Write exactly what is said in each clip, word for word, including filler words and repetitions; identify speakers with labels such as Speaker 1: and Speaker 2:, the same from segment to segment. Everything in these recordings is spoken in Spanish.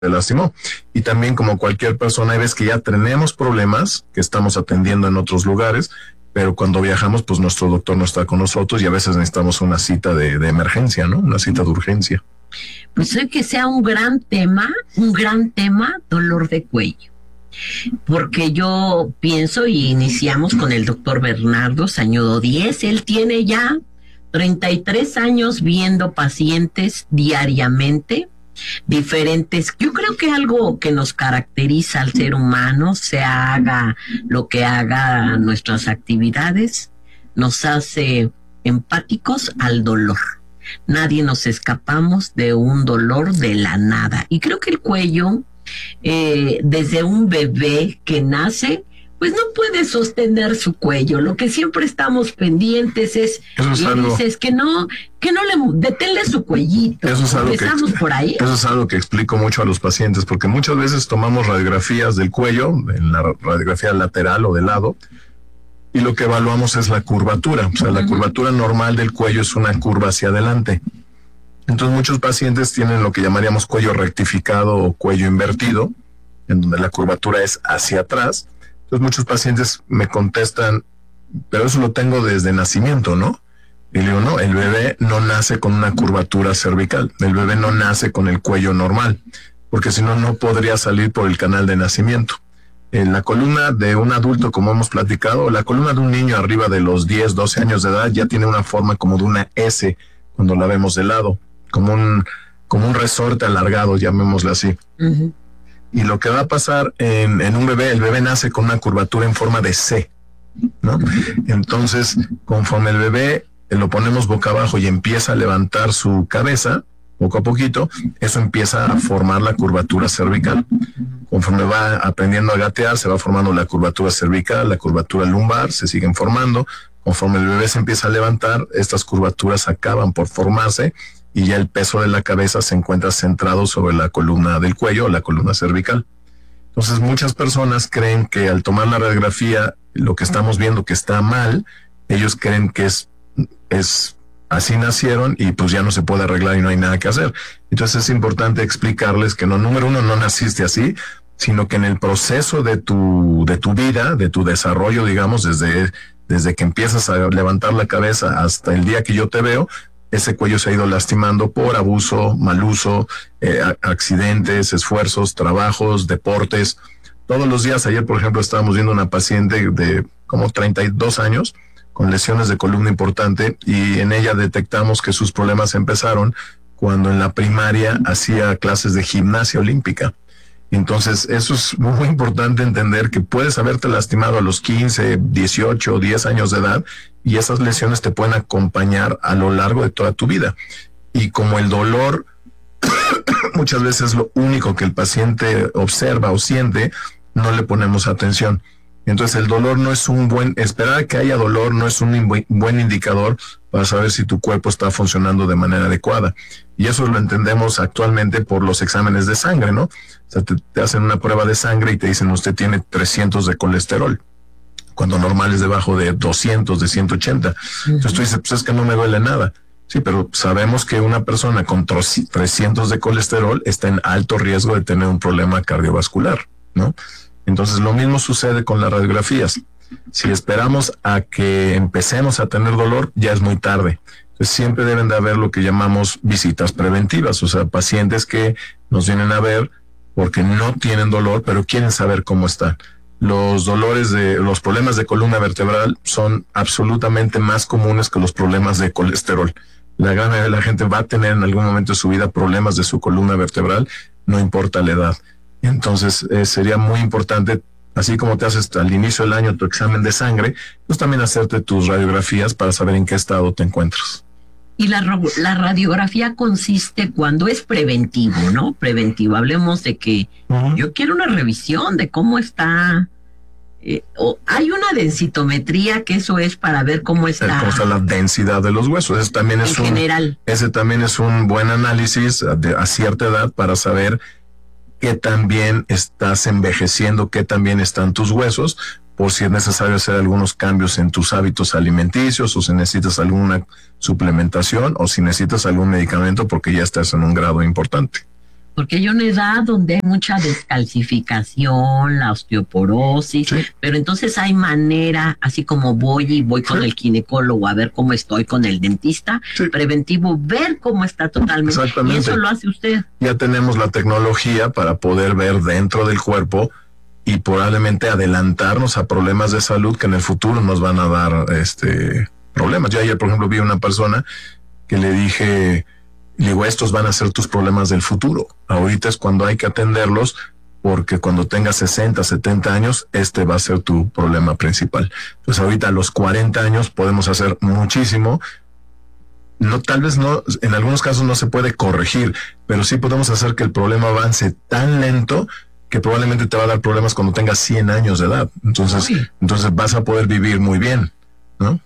Speaker 1: lastimó. Y también, como cualquier persona, hay veces que ya tenemos problemas que estamos atendiendo en otros lugares, pero cuando viajamos, pues nuestro doctor no está con nosotros y a veces necesitamos una cita de, de emergencia, ¿no? Una cita de urgencia.
Speaker 2: Pues sé que sea un gran tema, un gran tema, dolor de cuello. Porque yo pienso, y iniciamos con el doctor Bernardo Sañudo Díez, él tiene ya treinta y tres años viendo pacientes diariamente, diferentes. Yo creo que algo que nos caracteriza al ser humano, se haga lo que haga nuestras actividades, nos hace empáticos al dolor. Nadie nos escapamos de un dolor de la nada. Y creo que el cuello, eh, desde un bebé que nace, pues no puede sostener su cuello. Lo que siempre estamos pendientes es,
Speaker 1: eso es
Speaker 2: le
Speaker 1: algo,
Speaker 2: dices que no, que no le deténle su cuellito.
Speaker 1: Eso es algo
Speaker 2: Empezamos
Speaker 1: que,
Speaker 2: por ahí.
Speaker 1: Eso es algo que explico mucho a los pacientes, porque muchas veces tomamos radiografías del cuello, en la radiografía lateral o de lado, y lo que evaluamos es la curvatura. O sea, uh-huh. La curvatura normal del cuello es una curva hacia adelante. Entonces muchos pacientes tienen lo que llamaríamos cuello rectificado o cuello invertido, en donde la curvatura es hacia atrás. Entonces muchos pacientes me contestan, pero eso lo tengo desde nacimiento, ¿no? Y le digo, no, el bebé no nace con una curvatura cervical, el bebé no nace con el cuello normal, porque si no, no podría salir por el canal de nacimiento. En la columna de un adulto, como hemos platicado, la columna de un niño arriba de los diez, doce años de edad ya tiene una forma como de una S cuando la vemos de lado, como un, como un resorte alargado, llamémosle así. Uh-huh. Y lo que va a pasar en, en un bebé, el bebé nace con una curvatura en forma de C, ¿no? Entonces, conforme el bebé lo ponemos boca abajo y empieza a levantar su cabeza, poco a poquito, eso empieza a formar la curvatura cervical. Conforme va aprendiendo a gatear, se va formando la curvatura cervical, la curvatura lumbar, se siguen formando. Conforme el bebé se empieza a levantar, estas curvaturas acaban por formarse y ya el peso de la cabeza se encuentra centrado sobre la columna del cuello o la columna cervical. Entonces muchas personas creen que al tomar la radiografía, lo que estamos viendo que está mal, ellos creen que es, es así nacieron y pues ya no se puede arreglar y no hay nada que hacer. Entonces es importante explicarles que no, número uno, no naciste así, sino que en el proceso de tu, de tu vida, de tu desarrollo, digamos, desde, desde que empiezas a levantar la cabeza hasta el día que yo te veo, ese cuello se ha ido lastimando por abuso, mal uso, eh, accidentes, esfuerzos, trabajos, deportes. Todos los días, ayer por ejemplo estábamos viendo una paciente de como treinta y dos años con lesiones de columna importante y en ella detectamos que sus problemas empezaron cuando en la primaria hacía clases de gimnasia olímpica. Entonces eso es muy importante entender que puedes haberte lastimado a los quince, dieciocho, diez años de edad y esas lesiones te pueden acompañar a lo largo de toda tu vida. Y como el dolor muchas veces es lo único que el paciente observa o siente, no le ponemos atención. Entonces el dolor no es un buen, esperar a que haya dolor no es un buen indicador para saber si tu cuerpo está funcionando de manera adecuada. Y eso lo entendemos actualmente por los exámenes de sangre, ¿no? O sea, te, te hacen una prueba de sangre y te dicen usted tiene trescientos de colesterol, cuando normal es debajo de doscientos, de ciento ochenta. Uh-huh. Entonces tú dices, pues es que no me duele nada. Sí, pero sabemos que una persona con trescientos de colesterol está en alto riesgo de tener un problema cardiovascular, ¿no? Entonces lo mismo sucede con las radiografías. Si esperamos a que empecemos a tener dolor, ya es muy tarde. Entonces siempre deben de haber lo que llamamos visitas preventivas, o sea, pacientes que nos vienen a ver porque no tienen dolor, pero quieren saber cómo están. Los dolores de, los problemas de columna vertebral son absolutamente más comunes que los problemas de colesterol. La gran mayoría de la gente va a tener en algún momento de su vida problemas de su columna vertebral, no importa la edad. Entonces eh, sería muy importante, así como te haces al inicio del año tu examen de sangre, pues también hacerte tus radiografías para saber en qué estado te encuentras.
Speaker 2: Y la, la radiografía consiste cuando es preventivo, ¿no? Preventivo. Hablemos de que uh-huh. yo quiero una revisión de cómo está. Eh, o hay una densitometría que eso es para ver cómo está.
Speaker 1: Cómo está la densidad de los huesos. Ese también es
Speaker 2: en
Speaker 1: un,
Speaker 2: general.
Speaker 1: Ese también es un buen análisis de, a cierta edad para saber qué tan bien estás envejeciendo, qué tan bien están tus huesos, por si es necesario hacer algunos cambios en tus hábitos alimenticios o si necesitas alguna suplementación o si necesitas algún medicamento porque ya estás en un grado importante.
Speaker 2: porque hay una edad donde hay mucha descalcificación, la osteoporosis, sí. Pero entonces hay manera, así como voy y voy con sí. el ginecólogo a ver cómo estoy, con el dentista, sí. preventivo, ver cómo está totalmente.
Speaker 1: Exactamente.
Speaker 2: Y eso lo hace usted.
Speaker 1: Ya tenemos la tecnología para poder ver dentro del cuerpo y probablemente adelantarnos a problemas de salud que en el futuro nos van a dar este problemas. Yo ayer, por ejemplo, vi una persona que le dije, le digo, estos van a ser tus problemas del futuro. Ahorita es cuando hay que atenderlos, porque cuando tengas sesenta, setenta años, este va a ser tu problema principal. Entonces ahorita a los cuarenta años podemos hacer muchísimo. No, tal vez no, en algunos casos no se puede corregir, pero sí podemos hacer que el problema avance tan lento que probablemente te va a dar problemas cuando tengas cien años de edad. Entonces, Uy. entonces vas a poder vivir muy bien, ¿no?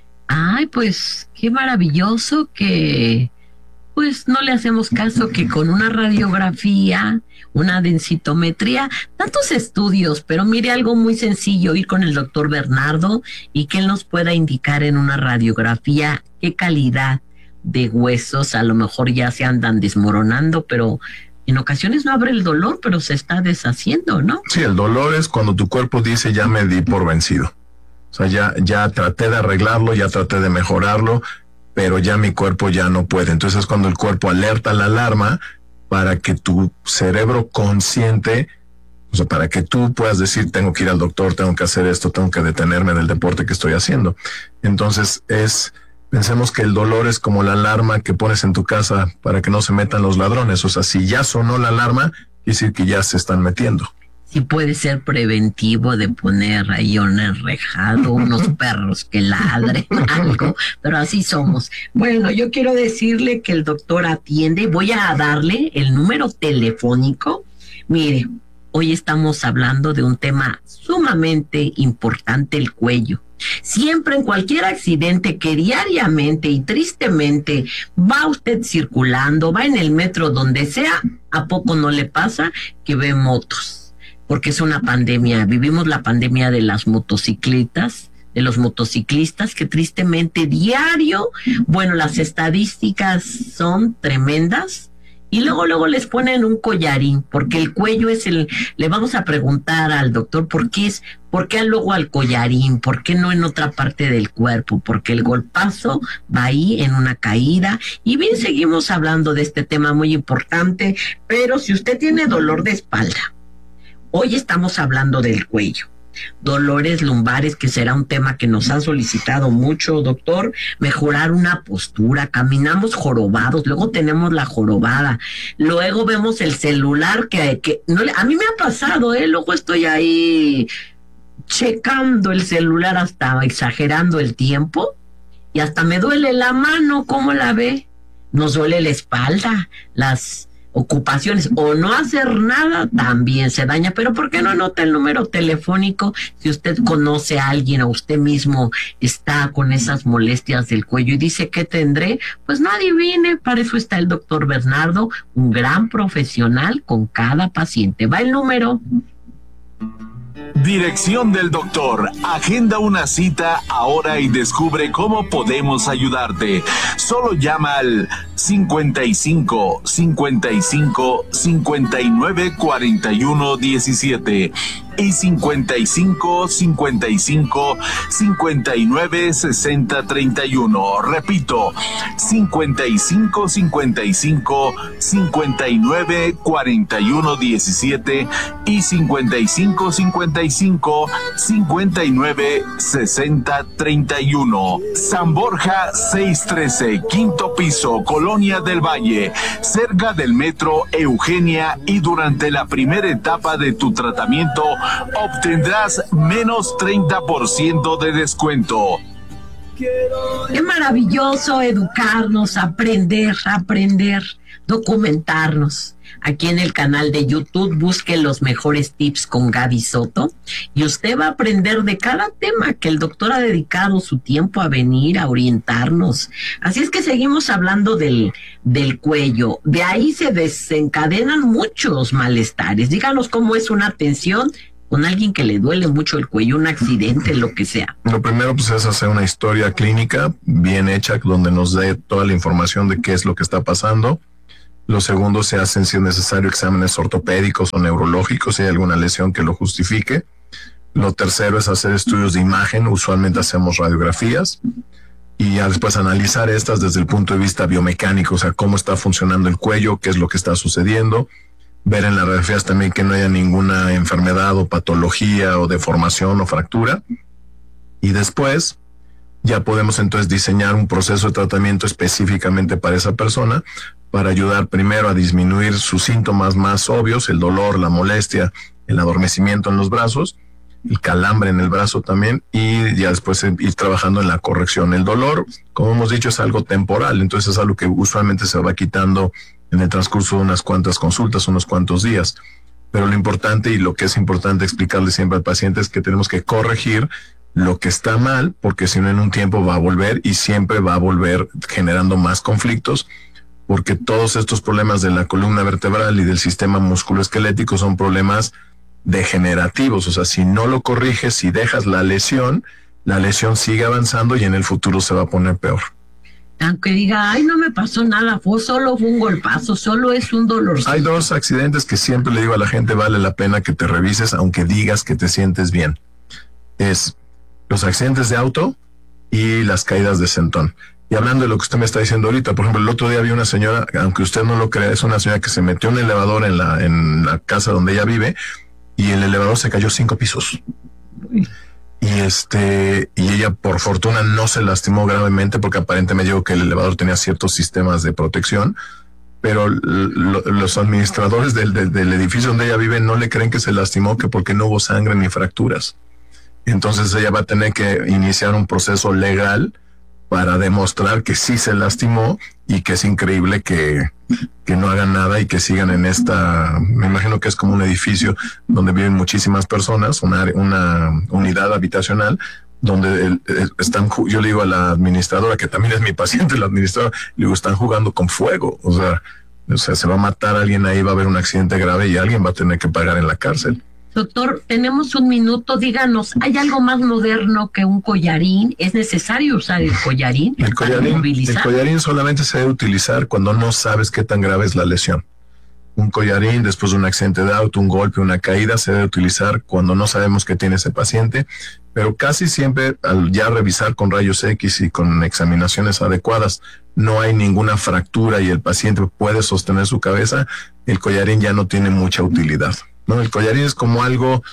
Speaker 2: Ay, pues qué maravilloso que pues no le hacemos caso, que con una radiografía, una densitometría, tantos estudios, pero mire, algo muy sencillo, ir con el doctor Bernardo y que él nos pueda indicar en una radiografía qué calidad de huesos a lo mejor ya se andan desmoronando, pero en ocasiones no abre el dolor, pero se está deshaciendo, ¿no?
Speaker 1: Sí, el dolor es cuando tu cuerpo dice ya me di por vencido. O sea, ya, ya traté de arreglarlo, ya traté de mejorarlo, pero ya mi cuerpo ya no puede. Entonces es cuando el cuerpo alerta la alarma para que tu cerebro consciente, o sea, para que tú puedas decir, tengo que ir al doctor, tengo que hacer esto, tengo que detenerme del deporte que estoy haciendo. Entonces es... Pensemos que el dolor es como la alarma que pones en tu casa para que no se metan los ladrones. O sea, si ya sonó la alarma, quiere decir que ya se están metiendo.
Speaker 2: Sí puede ser preventivo de poner ahí un enrejado, unos perros que ladren, algo, pero así somos. Bueno, yo quiero decirle que el doctor atiende. Voy a darle el número telefónico. Mire, hoy estamos hablando de un tema sumamente importante, el cuello. Siempre en cualquier accidente que diariamente y tristemente va usted circulando, va en el metro, donde sea, ¿a poco no le pasa que ve motos? Porque es una pandemia, vivimos la pandemia de las motocicletas, de los motociclistas, que tristemente diario, bueno, las estadísticas son tremendas. Y luego, luego les ponen un collarín, porque el cuello es el... Le vamos a preguntar al doctor por qué es, por qué luego al collarín, por qué no en otra parte del cuerpo, porque el golpazo va ahí en una caída. Y bien, seguimos hablando de este tema muy importante, pero si usted tiene dolor de espalda, hoy estamos hablando del cuello. Dolores lumbares, que será un tema que nos han solicitado mucho, doctor. Mejorar una postura, caminamos jorobados, luego tenemos la jorobada, luego vemos el celular que, que no le, a mí me ha pasado, eh, luego estoy ahí checando el celular hasta exagerando el tiempo y hasta me duele la mano. ¿Cómo la ve? Nos duele la espalda, las ocupaciones o no hacer nada también se daña. Pero ¿por qué no anota el número telefónico si usted conoce a alguien o usted mismo está con esas molestias del cuello y dice que tendré? Pues no adivine, para eso está el doctor Bernardo, un gran profesional con cada paciente. Va el número.
Speaker 3: Dirección del doctor. Agenda una cita ahora y descubre cómo podemos ayudarte. Solo llama al cincuenta y cinco, cincuenta y cinco, cincuenta y nueve, cuarenta y uno, diecisiete y cincuenta y cinco, cincuenta y cinco, cincuenta y nueve, sesenta, treinta y uno. Repito, cincuenta y cinco, cincuenta y cinco, cincuenta y nueve, cuarenta y uno, diecisiete y cincuenta y cinco, cincuenta y cinco, cincuenta y nueve, sesenta, treinta y uno. San Borja seiscientos trece, quinto piso, Colonia del Valle, cerca del metro Eugenia, y durante la primera etapa de tu tratamiento obtendrás menos treinta por ciento de descuento.
Speaker 2: Qué maravilloso educarnos, aprender, aprender, documentarnos. Aquí en el canal de YouTube busque los mejores tips con Gaby Soto y usted va a aprender de cada tema que el doctor ha dedicado su tiempo a venir a orientarnos. Así es que seguimos hablando del, del cuello. De ahí se desencadenan muchos malestares. Díganos cómo es una atención con alguien que le duele mucho el cuello, un accidente, lo que sea.
Speaker 1: Lo primero pues es hacer una historia clínica bien hecha donde nos dé toda la información de qué es lo que está pasando. Lo segundo, se hacen, si es necesario, exámenes ortopédicos o neurológicos, si hay alguna lesión que lo justifique. Lo tercero es hacer estudios de imagen, usualmente hacemos radiografías, y ya después analizar estas desde el punto de vista biomecánico, o sea, cómo está funcionando el cuello, qué es lo que está sucediendo, ver en las radiografías también que no haya ninguna enfermedad o patología o deformación o fractura, y después ya podemos entonces diseñar un proceso de tratamiento específicamente para esa persona, para ayudar primero a disminuir sus síntomas más obvios, el dolor, la molestia, el adormecimiento en los brazos, el calambre en el brazo también, y ya después ir trabajando en la corrección. El dolor, como hemos dicho, es algo temporal, entonces es algo que usualmente se va quitando en el transcurso de unas cuantas consultas, unos cuantos días. Pero lo importante, y lo que es importante explicarle siempre al paciente, es que tenemos que corregir lo que está mal, porque si no, en un tiempo va a volver, y siempre va a volver generando más conflictos, porque todos estos problemas de la columna vertebral y del sistema musculoesquelético son problemas degenerativos. O sea, si no lo corriges, si dejas la lesión, la lesión sigue avanzando y en el futuro se va a poner peor.
Speaker 2: Aunque diga, ay, no me pasó nada, fue solo fue un golpazo, solo es un dolor.
Speaker 1: Hay dos accidentes que siempre le digo a la gente, vale la pena que te revises, aunque digas que te sientes bien. Es los accidentes de auto y las caídas de sentón. Y hablando de lo que usted me está diciendo ahorita, por ejemplo, el otro día había una señora, aunque usted no lo crea, es una señora que se metió en un elevador en la, en la casa donde ella vive, y el elevador se cayó cinco pisos. Uy. Y este, y ella por fortuna no se lastimó gravemente, porque aparentemente digo que el elevador tenía ciertos sistemas de protección, pero lo, los administradores del, del, del edificio donde ella vive no le creen que se lastimó, que porque no hubo sangre ni fracturas. Entonces ella va a tener que iniciar un proceso legal para demostrar que sí se lastimó, y que es increíble que, que no hagan nada y que sigan en esta, me imagino que es como un edificio donde viven muchísimas personas, una, una unidad habitacional, donde el, el, están, yo le digo a la administradora, que también es mi paciente, la administradora, le digo, están jugando con fuego, o sea, o sea, se va a matar a alguien ahí, va a haber un accidente grave y alguien va a tener que pagar en la cárcel.
Speaker 2: Doctor, tenemos un minuto, díganos, ¿hay algo más moderno que un collarín? ¿Es necesario usar el collarín?
Speaker 1: El collarín, el collarín solamente se debe utilizar cuando no sabes qué tan grave es la lesión. Un collarín después de un accidente de auto, un golpe, una caída, se debe utilizar cuando no sabemos qué tiene ese paciente, pero casi siempre al ya revisar con rayos X y con examinaciones adecuadas, no hay ninguna fractura y el paciente puede sostener su cabeza, el collarín ya no tiene mucha utilidad. No, el collarín es como algo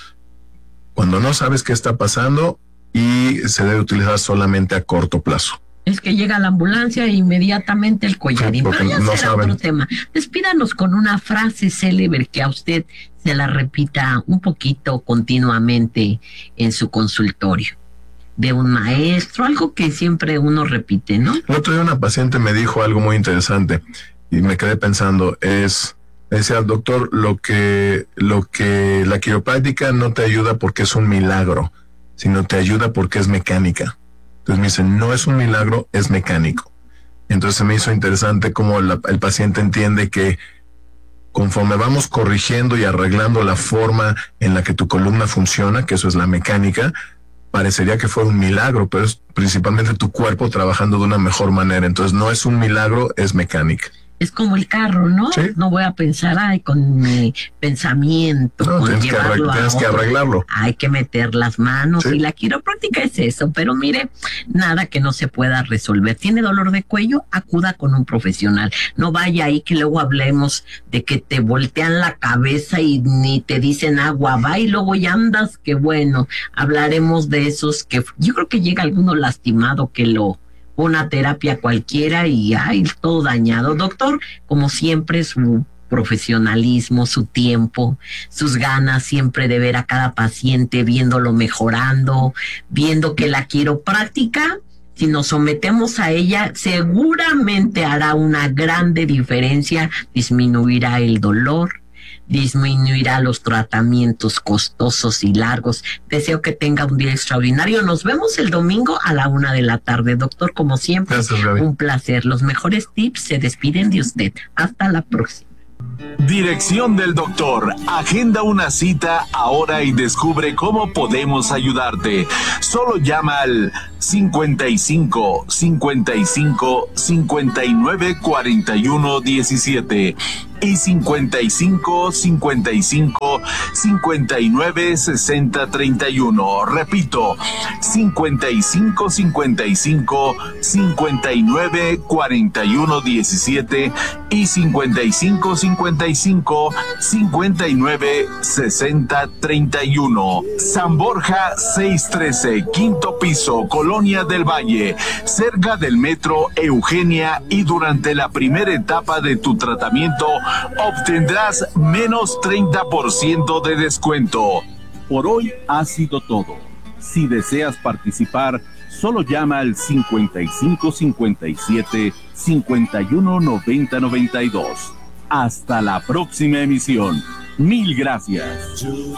Speaker 1: cuando no sabes qué está pasando, y se debe utilizar solamente a corto plazo.
Speaker 2: Es que llega la ambulancia e inmediatamente el collarín. Sí, pero ya no será saben. Otro tema. Despídanos con una frase célebre que a usted se la repita un poquito continuamente en su consultorio, de un maestro, algo que siempre uno repite, ¿no?
Speaker 1: El otro día una paciente me dijo algo muy interesante y me quedé pensando, es... Decía, doctor, lo que, lo que la quiropráctica no te ayuda porque es un milagro, sino te ayuda porque es mecánica. Entonces me dice, no es un milagro, es mecánico. Entonces se me hizo interesante cómo la, el paciente entiende que conforme vamos corrigiendo y arreglando la forma en la que tu columna funciona, que eso es la mecánica, parecería que fue un milagro, pero es principalmente tu cuerpo trabajando de una mejor manera. Entonces no es un milagro, es mecánica.
Speaker 2: Es como el carro, ¿no?
Speaker 1: Sí.
Speaker 2: No voy a pensar, ay, con mi pensamiento,
Speaker 1: no,
Speaker 2: con
Speaker 1: tienes, que, arregl tienes que arreglarlo.
Speaker 2: Hay que meter las manos, sí. Y la quiropráctica es eso, pero mire, nada que no se pueda resolver. ¿Tiene dolor de cuello? Acuda con un profesional. No vaya ahí que luego hablemos de que te voltean la cabeza y ni te dicen agua, va y luego ya andas, que bueno, hablaremos de esos que yo creo que llega alguno lastimado que lo... una terapia cualquiera y ay, todo dañado. Doctor, como siempre, su profesionalismo, su tiempo, sus ganas siempre de ver a cada paciente, viéndolo mejorando, viendo que la quiropráctica, si nos sometemos a ella, seguramente hará una grande diferencia, disminuirá el dolor, disminuirá los tratamientos costosos y largos. Deseo que tenga un día extraordinario. Nos vemos el domingo a la una de la tarde. Doctor, como siempre,
Speaker 1: gracias,
Speaker 2: un placer. Los mejores tips se despiden de usted. Hasta la próxima.
Speaker 3: Dirección del doctor. Agenda una cita ahora y descubre cómo podemos ayudarte. Solo llama al cincuenta y cinco, cincuenta y cinco, cincuenta y nueve, cuarenta y uno, diecisiete y cincuenta y cinco, cincuenta y cinco, cincuenta y nueve, sesenta, treinta y uno. Repito, cincuenta y cinco, cincuenta y cinco, cincuenta y nueve, cuarenta y uno, diecisiete y cincuenta y cinco, cincuenta y cinco, cincuenta y nueve, sesenta, treinta y uno. San Borja seiscientos trece, quinto piso, Colonia del Valle, cerca del Metro Eugenia, y durante la primera etapa de tu tratamiento obtendrás menos treinta por ciento de descuento.
Speaker 4: Por hoy ha sido todo. Si deseas participar, solo llama al cincuenta y cinco cincuenta y siete, cincuenta y uno, noventa, noventa y dos. Hasta la próxima emisión. Mil gracias.